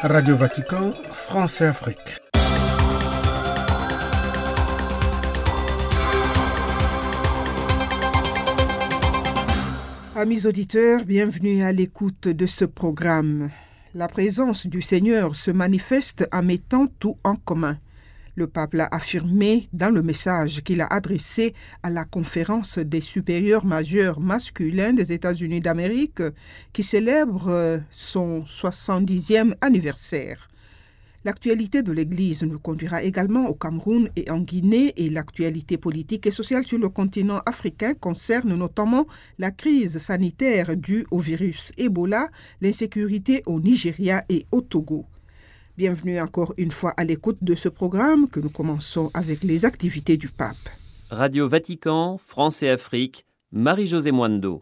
Radio Vatican, France et Afrique. Amis auditeurs, bienvenue à l'écoute de ce programme. La présence du Seigneur se manifeste en mettant tout en commun. Le pape l'a affirmé dans le message qu'il a adressé à la conférence des supérieurs majeurs masculins des États-Unis d'Amérique qui célèbre son 70e anniversaire. L'actualité de l'Église nous conduira également au Cameroun et en Guinée et l'actualité politique et sociale sur le continent africain concerne notamment la crise sanitaire due au virus Ebola, l'insécurité au Nigeria et au Togo. Bienvenue encore une fois à l'écoute de ce programme que nous commençons avec les activités du pape. Radio Vatican, France et Afrique, Marie-Josée Mwando.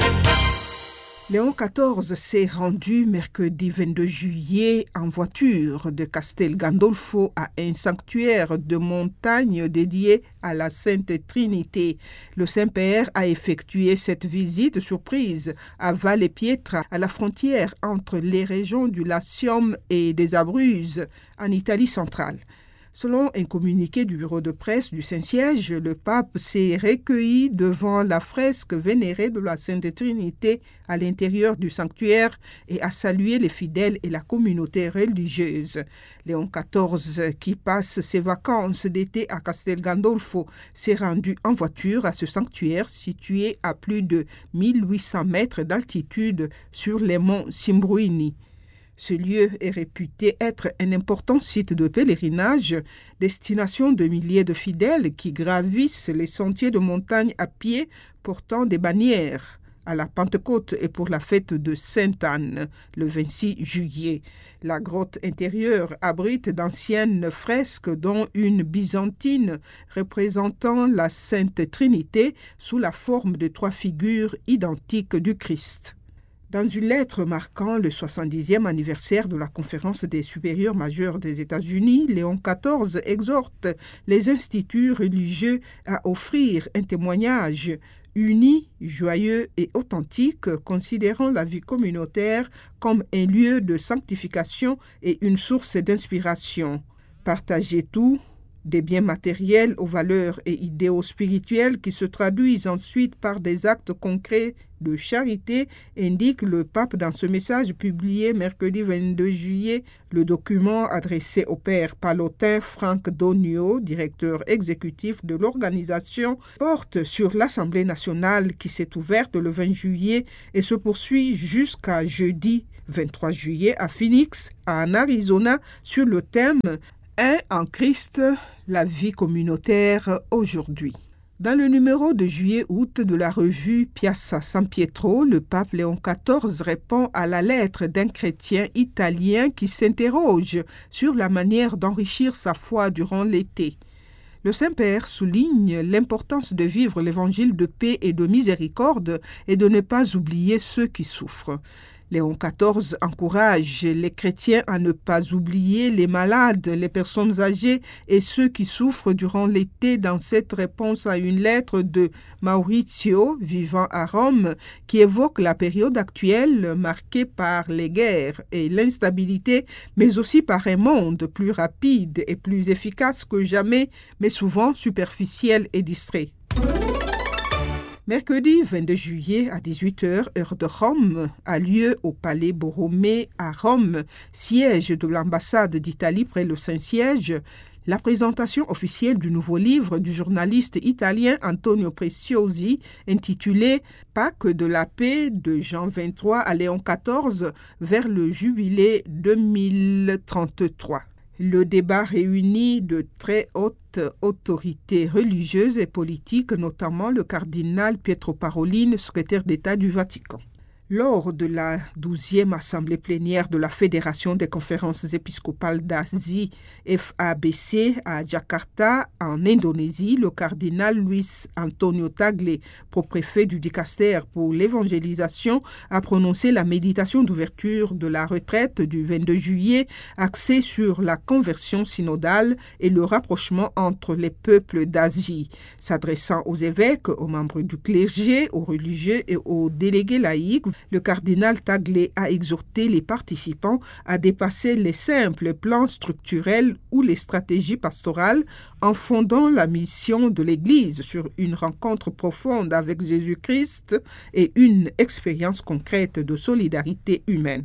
Léon XIV s'est rendu mercredi 22 juillet en voiture de Castel Gandolfo à un sanctuaire de montagne dédié à la Sainte Trinité. Le Saint-Père a effectué cette visite surprise à Valle Pietra, à la frontière entre les régions du Latium et des Abruzzes, en Italie centrale. Selon un communiqué du bureau de presse du Saint-Siège, le pape s'est recueilli devant la fresque vénérée de la Sainte Trinité à l'intérieur du sanctuaire et a salué les fidèles et la communauté religieuse. Léon XIV, qui passe ses vacances d'été à Castel Gandolfo, s'est rendu en voiture à ce sanctuaire situé à plus de 1800 mètres d'altitude sur les monts Simbruini. Ce lieu est réputé être un important site de pèlerinage, destination de milliers de fidèles qui gravissent les sentiers de montagne à pied portant des bannières à la Pentecôte et pour la fête de Sainte-Anne, le 26 juillet. La grotte intérieure abrite d'anciennes fresques dont une byzantine représentant la Sainte Trinité sous la forme de 3 figures identiques du Christ. Dans une lettre marquant le 70e anniversaire de la conférence des supérieurs majeurs des États-Unis, Léon XIV exhorte les instituts religieux à offrir un témoignage uni, joyeux et authentique, considérant la vie communautaire comme un lieu de sanctification et une source d'inspiration. Partagez tout, des biens matériels aux valeurs et idéaux spirituels qui se traduisent ensuite par des actes concrets de charité, indique le pape dans ce message publié mercredi 22 juillet. Le document adressé au père palotin Franck Donio, directeur exécutif de l'organisation, porte sur l'Assemblée nationale qui s'est ouverte le 20 juillet et se poursuit jusqu'à jeudi 23 juillet à Phoenix, en Arizona, sur le thème « Un en Christ, la vie communautaire aujourd'hui ». Dans le numéro de juillet-août de la revue Piazza San Pietro, le pape Léon XIV répond à la lettre d'un chrétien italien qui s'interroge sur la manière d'enrichir sa foi durant l'été. Le Saint-Père souligne l'importance de vivre l'évangile de paix et de miséricorde et de ne pas oublier ceux qui souffrent. Léon XIV encourage les chrétiens à ne pas oublier les malades, les personnes âgées et ceux qui souffrent durant l'été dans cette réponse à une lettre de Maurizio, vivant à Rome, qui évoque la période actuelle marquée par les guerres et l'instabilité, mais aussi par un monde plus rapide et plus efficace que jamais, mais souvent superficiel et distrait. Mercredi 22 juillet à 18h, heure de Rome, a lieu au Palais Borromée à Rome, siège de l'ambassade d'Italie près le Saint-Siège, la présentation officielle du nouveau livre du journaliste italien Antonio Preziosi, intitulé « Pâques de la paix de Jean XXIII à Léon XIV vers le jubilé 2033 ». Le débat réunit de très hautes autorités religieuses et politiques, notamment le cardinal Pietro Parolin, secrétaire d'État du Vatican. Lors de la 12e assemblée plénière de la Fédération des conférences épiscopales d'Asie, FABC, à Jakarta, en Indonésie, le cardinal Luis Antonio Tagle, propréfet du Dicaster pour l'évangélisation, a prononcé la méditation d'ouverture de la retraite du 22 juillet, axée sur la conversion synodale et le rapprochement entre les peuples d'Asie. S'adressant aux évêques, aux membres du clergé, aux religieux et aux délégués laïcs, Le cardinal Tagle a exhorté les participants à dépasser les simples plans structurels ou les stratégies pastorales en fondant la mission de l'Église sur une rencontre profonde avec Jésus-Christ et une expérience concrète de solidarité humaine.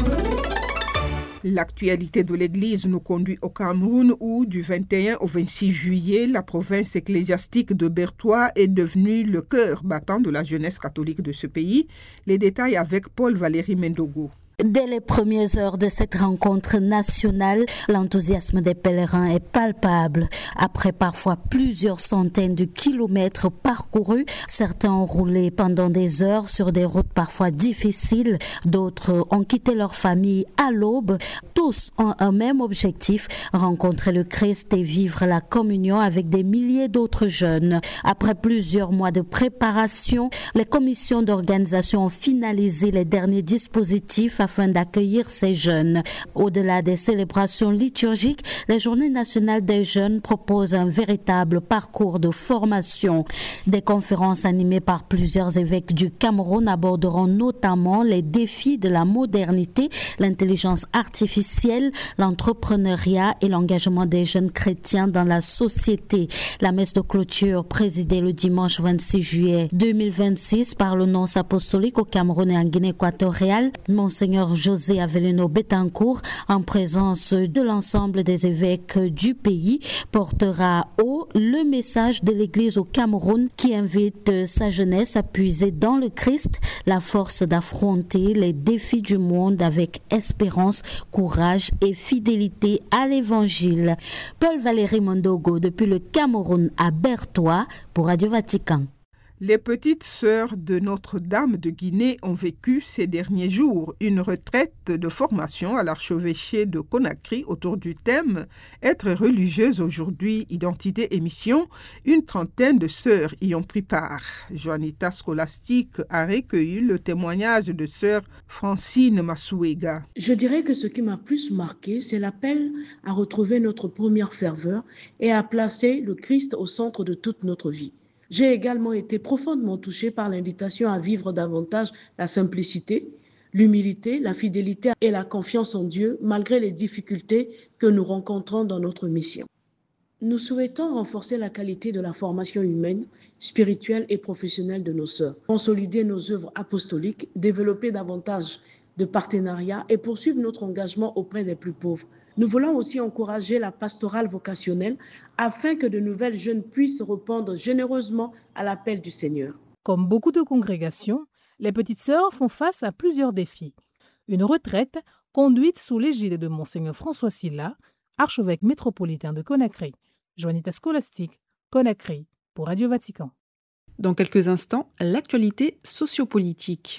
L'actualité de l'Église nous conduit au Cameroun où, du 21 au 26 juillet, la province ecclésiastique de Bertoua est devenue le cœur battant de la jeunesse catholique de ce pays. Les détails avec Paul-Valéry Mendogo. Dès les premières heures de cette rencontre nationale, l'enthousiasme des pèlerins est palpable. Après parfois plusieurs centaines de kilomètres parcourus, certains ont roulé pendant des heures sur des routes parfois difficiles, d'autres ont quitté leur famille à l'aube. Tous ont un même objectif, rencontrer le Christ et vivre la communion avec des milliers d'autres jeunes. Après plusieurs mois de préparation, les commissions d'organisation ont finalisé les derniers dispositifs afin d'accueillir ces jeunes. Au-delà des célébrations liturgiques, les Journées nationales des jeunes proposent un véritable parcours de formation. Des conférences animées par plusieurs évêques du Cameroun aborderont notamment les défis de la modernité, l'intelligence artificielle, l'entrepreneuriat et l'engagement des jeunes chrétiens dans la société. La messe de clôture présidée le dimanche 26 juillet 2026 par le nonce apostolique au Cameroun et en Guinée équatoriale, Monseigneur José Avelino Betancourt, en présence de l'ensemble des évêques du pays, portera haut le message de l'Église au Cameroun qui invite sa jeunesse à puiser dans le Christ la force d'affronter les défis du monde avec espérance, courage et fidélité à l'Évangile. Paul-Valéry Mendogo depuis le Cameroun à Bertoua pour Radio Vatican. Les petites sœurs de Notre-Dame de Guinée ont vécu ces derniers jours une retraite de formation à l'archevêché de Conakry autour du thème « Être religieuse aujourd'hui, identité et mission ». Une trentaine de sœurs y ont pris part. Juanita Scholastique a recueilli le témoignage de sœur Francine Masouega. Je dirais que ce qui m'a plus marqué, c'est l'appel à retrouver notre première ferveur et à placer le Christ au centre de toute notre vie. J'ai également été profondément touchée par l'invitation à vivre davantage la simplicité, l'humilité, la fidélité et la confiance en Dieu malgré les difficultés que nous rencontrons dans notre mission. Nous souhaitons renforcer la qualité de la formation humaine, spirituelle et professionnelle de nos sœurs, consolider nos œuvres apostoliques, développer davantage de partenariats et poursuivre notre engagement auprès des plus pauvres. Nous voulons aussi encourager la pastorale vocationnelle afin que de nouvelles jeunes puissent répondre généreusement à l'appel du Seigneur. Comme beaucoup de congrégations, les petites sœurs font face à plusieurs défis. Une retraite conduite sous l'égide de Monseigneur François Sylla, archevêque métropolitain de Conakry. Juanita Scholastique, Conakry, pour Radio Vatican. Dans quelques instants, l'actualité sociopolitique.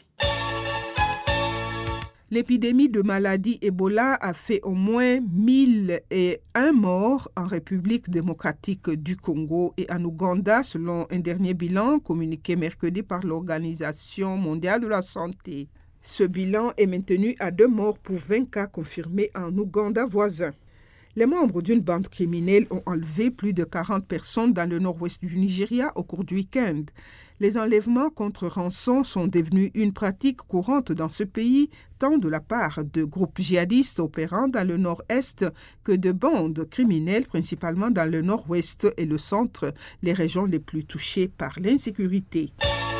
L'épidémie de maladie Ebola a fait au moins 1001 morts en République démocratique du Congo et en Ouganda, selon un dernier bilan communiqué mercredi par l'Organisation mondiale de la santé. Ce bilan est maintenu à 2 morts pour 20 cas confirmés en Ouganda voisin. Les membres d'une bande criminelle ont enlevé plus de 40 personnes dans le nord-ouest du Nigeria au cours du week-end. Les enlèvements contre rançon sont devenus une pratique courante dans ce pays, tant de la part de groupes djihadistes opérant dans le nord-est que de bandes criminelles, principalement dans le nord-ouest et le centre, les régions les plus touchées par l'insécurité.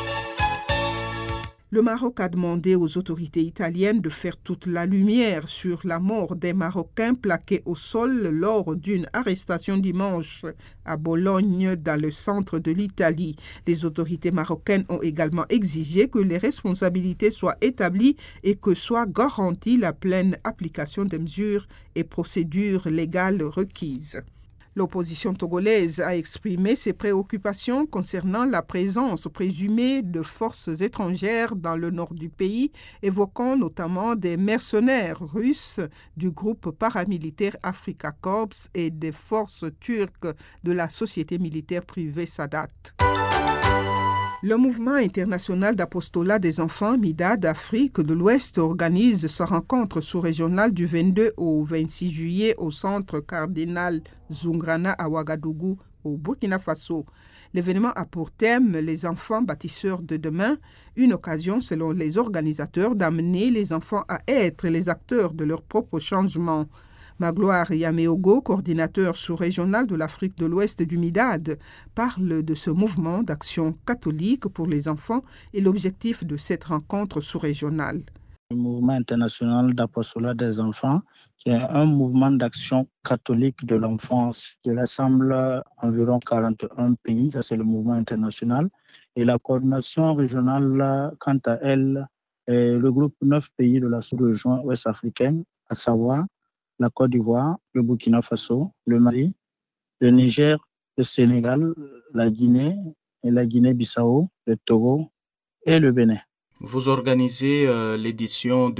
Le Maroc a demandé aux autorités italiennes de faire toute la lumière sur la mort des Marocains plaqués au sol lors d'une arrestation dimanche à Bologne, dans le centre de l'Italie. Les autorités marocaines ont également exigé que les responsabilités soient établies et que soit garantie la pleine application des mesures et procédures légales requises. L'opposition togolaise a exprimé ses préoccupations concernant la présence présumée de forces étrangères dans le nord du pays, évoquant notamment des mercenaires russes du groupe paramilitaire Afrika Korps et des forces turques de la société militaire privée Sadat. Le mouvement international d'apostolat des enfants MIDA d'Afrique de l'Ouest organise sa rencontre sous-régionale du 22 au 26 juillet au centre cardinal Zungrana à Ouagadougou, au Burkina Faso. L'événement a pour thème les enfants bâtisseurs de demain, une occasion selon les organisateurs d'amener les enfants à être les acteurs de leur propre changement. Magloire Yameogo, coordinateur sous-régional de l'Afrique de l'Ouest du MIDAD, parle de ce mouvement d'action catholique pour les enfants et l'objectif de cette rencontre sous-régionale. Le mouvement international d'apostolat des enfants, qui est un mouvement d'action catholique de l'enfance qui rassemble environ 41 pays, ça c'est le mouvement international. Et la coordination régionale, quant à elle, regroupe 9 pays de la sous-région ouest-africaine, à savoir la Côte d'Ivoire, le Burkina Faso, le Mali, le Niger, le Sénégal, la Guinée et la Guinée-Bissau, le Togo et le Bénin. Vous organisez l'édition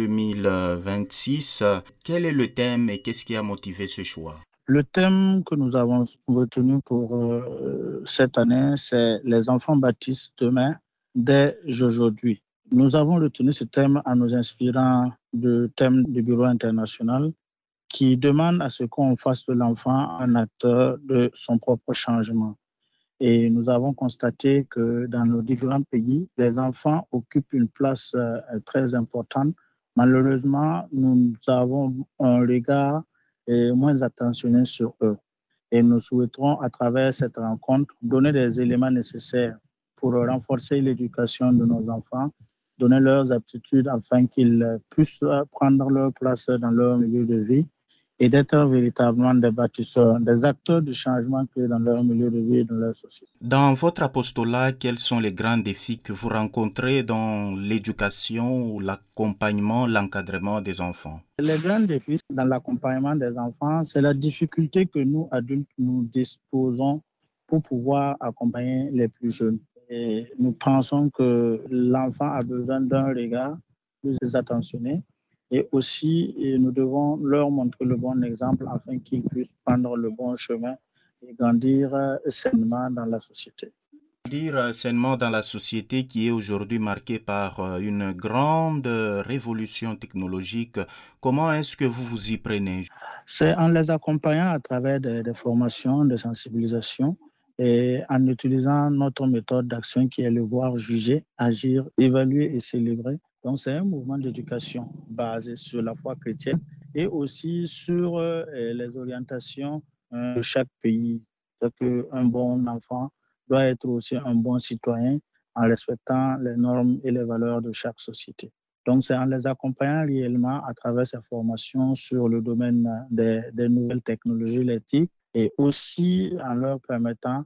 2026. Quel est le thème et qu'est-ce qui a motivé ce choix? Le thème que nous avons retenu pour cette année, c'est « Les enfants bâtissent demain dès aujourd'hui ». Nous avons retenu ce thème en nous inspirant du thème du Bureau international qui demande à ce qu'on fasse de l'enfant un acteur de son propre changement. Et nous avons constaté que dans nos différents pays, les enfants occupent une place très importante. Malheureusement, nous avons un regard moins attentionné sur eux. Et nous souhaiterons, à travers cette rencontre, donner des éléments nécessaires pour renforcer l'éducation de nos enfants, donner leurs aptitudes afin qu'ils puissent prendre leur place dans leur milieu de vie et d'être véritablement des bâtisseurs, des acteurs de changement dans leur milieu de vie et dans leur société. Dans votre apostolat, quels sont les grands défis que vous rencontrez dans l'éducation, l'accompagnement, l'encadrement des enfants? Les grands défis dans l'accompagnement des enfants, c'est la difficulté que nous, adultes, nous disposons pour pouvoir accompagner les plus jeunes. Et nous pensons que l'enfant a besoin d'un regard plus attentionné. Et aussi, nous devons leur montrer le bon exemple afin qu'ils puissent prendre le bon chemin et grandir sainement dans la société. Grandir sainement dans la société qui est aujourd'hui marquée par une grande révolution technologique. Comment est-ce que vous vous y prenez? C'est en les accompagnant à travers des formations, de sensibilisation et en utilisant notre méthode d'action qui est le voir, juger, agir, évaluer et célébrer. Donc, c'est un mouvement d'éducation basé sur la foi chrétienne et aussi sur les orientations de chaque pays. C'est qu'un bon enfant doit être aussi un bon citoyen en respectant les normes et les valeurs de chaque société. Donc, c'est en les accompagnant réellement à travers ces formations sur le domaine des nouvelles technologies, l'éthique, et aussi en leur permettant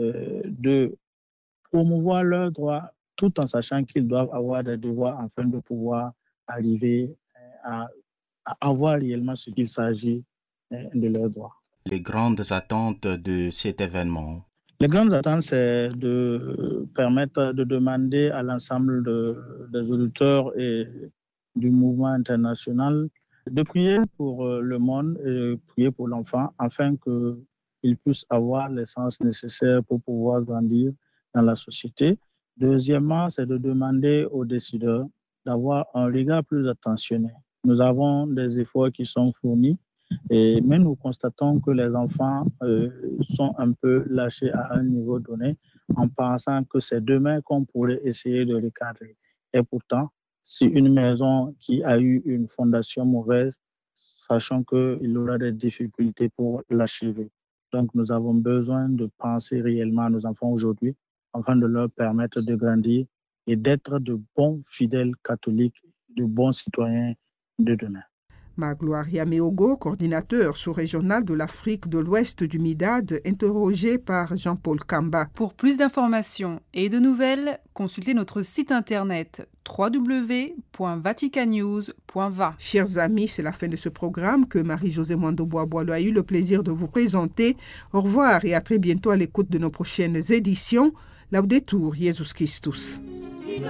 de promouvoir leurs droits tout en sachant qu'ils doivent avoir des devoirs afin de pouvoir arriver à avoir réellement ce qu'il s'agit de leurs droits. Les grandes attentes de cet événement? Les grandes attentes, c'est de permettre de demander à l'ensemble des auditeurs et du mouvement international de prier pour le monde et prier pour l'enfant afin qu'il puisse avoir l'essence nécessaire pour pouvoir grandir dans la société. Deuxièmement, c'est de demander aux décideurs d'avoir un regard plus attentionné. Nous avons des efforts qui sont fournis, mais nous constatons que les enfants sont un peu lâchés à un niveau donné en pensant que c'est demain qu'on pourrait essayer de recadrer. Et pourtant, si une maison qui a eu une fondation mauvaise, sachant qu'il aura des difficultés pour l'achever. Donc, nous avons besoin de penser réellement à nos enfants aujourd'hui afin de leur permettre de grandir et d'être de bons fidèles catholiques, de bons citoyens de demain. Magloire Yameogo, coordinateur sous-régional de l'Afrique de l'Ouest du MIDAD, interrogé par Jean-Paul Kamba. Pour plus d'informations et de nouvelles, consultez notre site internet www.vaticannews.va. Chers amis, c'est la fin de ce programme que Marie-Josée Mwando-Bois-Boileau a eu le plaisir de vous présenter. Au revoir et à très bientôt à l'écoute de nos prochaines éditions. Laudetur Jesus Christus.